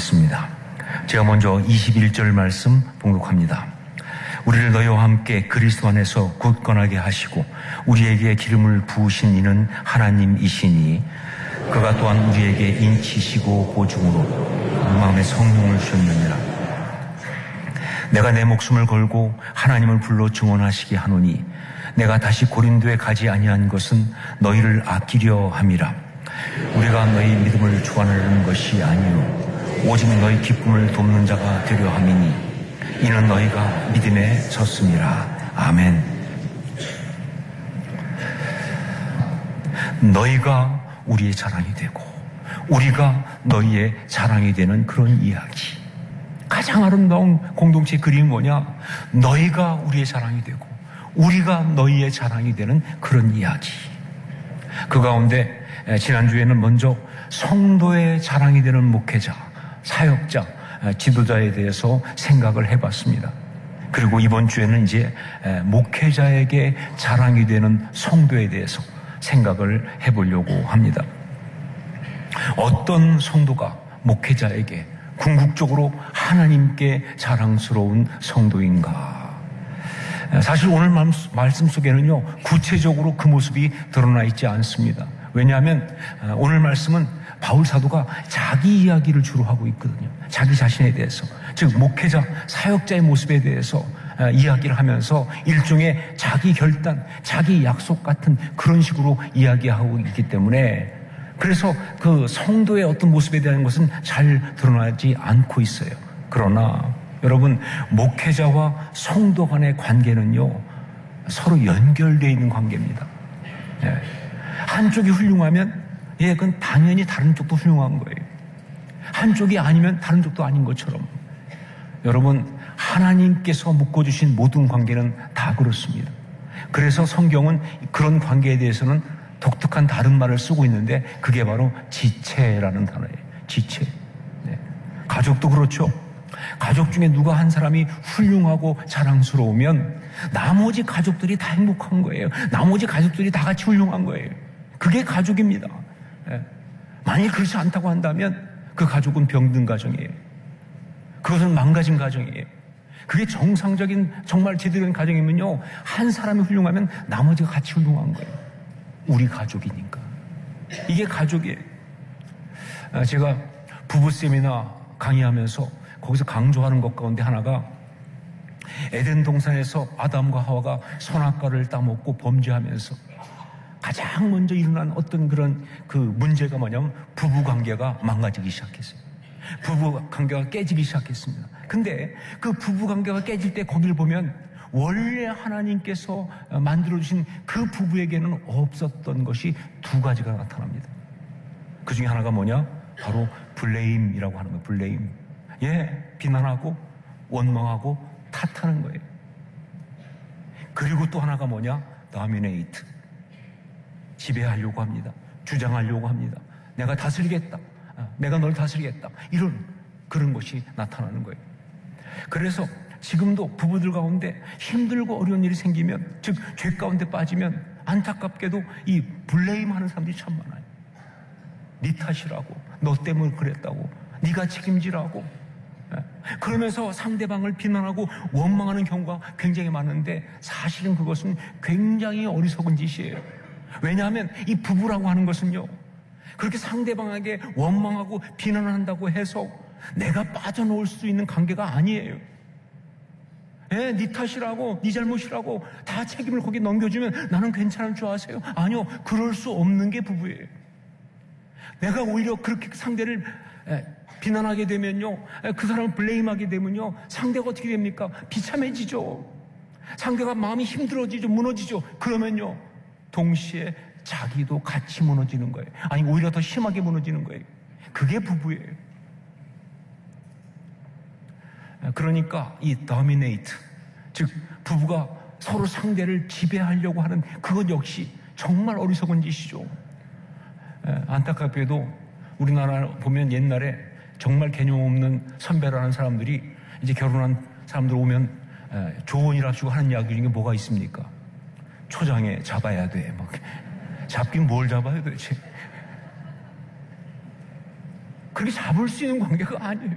읽겠습니다. 제가 먼저 21절 말씀 봉독합니다. 우리를 너희와 함께 그리스도 안에서 굳건하게 하시고 우리에게 기름을 부으신 이는 하나님이시니 그가 또한 우리에게 인치시고 보증으로 마음의 성령을 주셨느니라. 내가 내 목숨을 걸고 하나님을 불러 증언하시게 하노니 내가 다시 고린도에 가지 아니한 것은 너희를 아끼려 함이라. 우리가 너희 믿음을 주관하려는 것이 아니요 오직 너희 기쁨을 돕는 자가 되려 함이니 이는 너희가 믿음에 섰음이라. 아멘. 너희가 우리의 자랑이 되고 우리가 너희의 자랑이 되는 그런 이야기. 가장 아름다운 공동체 그림이 뭐냐? 너희가 우리의 자랑이 되고 우리가 너희의 자랑이 되는 그런 이야기. 그 가운데 지난주에는 먼저 성도의 자랑이 되는 목회자, 사역자, 지도자에 대해서 생각을 해봤습니다. 그리고 이번 주에는 이제 목회자에게 자랑이 되는 성도에 대해서 생각을 해보려고 합니다. 어떤 성도가 목회자에게 궁극적으로 하나님께 자랑스러운 성도인가? 사실 오늘 말씀 속에는요, 구체적으로 그 모습이 드러나 있지 않습니다. 왜냐하면 오늘 말씀은 바울 사도가 자기 이야기를 주로 하고 있거든요. 자기 자신에 대해서, 즉 목회자, 사역자의 모습에 대해서 이야기를 하면서 일종의 자기 결단, 자기 약속 같은 그런 식으로 이야기하고 있기 때문에 그래서 그 성도의 어떤 모습에 대한 것은 잘 드러나지 않고 있어요. 그러나 여러분, 목회자와 성도 간의 관계는요, 서로 연결되어 있는 관계입니다. 한쪽이 훌륭하면 그건 당연히 다른 쪽도 훌륭한 거예요. 한쪽이 아니면 다른 쪽도 아닌 것처럼. 여러분, 하나님께서 묶어주신 모든 관계는 다 그렇습니다. 그래서 성경은 그런 관계에 대해서는 독특한 다른 말을 쓰고 있는데 그게 바로 지체라는 단어예요. 지체. 가족도 그렇죠. 가족 중에 누가 한 사람이 훌륭하고 자랑스러우면 나머지 가족들이 다 행복한 거예요. 나머지 가족들이 다 같이 훌륭한 거예요. 그게 가족입니다. 만일 그렇지 않다고 한다면 그 가족은 병든 가정이에요. 그것은 망가진 가정이에요. 그게 정상적인 정말 제대로 된 가정이면요, 한 사람이 훌륭하면 나머지가 같이 훌륭한 거예요. 우리 가족이니까. 이게 가족이에요. 제가 부부 세미나 강의하면서 거기서 강조하는 것 가운데 하나가 에덴 동산에서 아담과 하와가 선악과를 따먹고 범죄하면서 가장 먼저 일어난 어떤 그런 그 문제가 뭐냐면 부부 관계가 망가지기 시작했어요. 부부 관계가 깨지기 시작했습니다. 근데 그 부부 관계가 깨질 때 거기를 보면 원래 하나님께서 만들어주신 그 부부에게는 없었던 것이 두 가지가 나타납니다. 그 중에 하나가 뭐냐? 바로 블레임이라고 하는 거예요. 블레임. 비난하고 원망하고 탓하는 거예요. 그리고 또 하나가 뭐냐? 도미네이트. 지배하려고 합니다. 주장하려고 합니다. 내가 다스리겠다. 내가 널 다스리겠다. 이런 그런 것이 나타나는 거예요. 그래서 지금도 부부들 가운데 힘들고 어려운 일이 생기면, 즉 죄 가운데 빠지면 안타깝게도 이 블레임하는 사람들이 참 많아요. 네 탓이라고, 너 때문에 그랬다고, 네가 책임지라고. 그러면서 상대방을 비난하고 원망하는 경우가 굉장히 많은데 사실은 그것은 굉장히 어리석은 짓이에요. 왜냐하면 이 부부라고 하는 것은요, 그렇게 상대방에게 원망하고 비난을 한다고 해서 내가 빠져나올 수 있는 관계가 아니에요. 네 탓이라고, 네 잘못이라고 다 책임을 거기에 넘겨주면 나는 괜찮을 줄 아세요? 아니요, 그럴 수 없는 게 부부예요. 내가 오히려 그렇게 상대를 비난하게 되면요, 그 사람을 블레임하게 되면요, 상대가 어떻게 됩니까? 비참해지죠. 상대가 마음이 힘들어지죠. 무너지죠. 그러면요, 동시에 자기도 같이 무너지는 거예요. 아니, 오히려 더 심하게 무너지는 거예요. 그게 부부예요. 그러니까 이 도미네이트, 즉 부부가 서로 상대를 지배하려고 하는 그것 역시 정말 어리석은 짓이죠. 안타깝게도 우리나라 보면 옛날에 정말 개념 없는 선배라는 사람들이 이제 결혼한 사람들 오면 조언이랍시고 하는 이야기 중에 뭐가 있습니까? 초장에 잡아야 돼. 막 잡긴 뭘 잡아요 도대체? 그렇게 잡을 수 있는 관계가 아니에요.